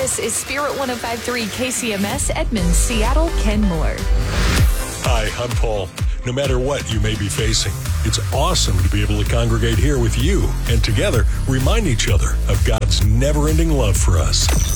This is Spirit 105.3 KCMS, Edmonds, Seattle, Ken Moore. Hi, I'm Paul. No matter what you may be facing, it's awesome to be able to congregate here with you and together remind each other of God's never-ending love for us.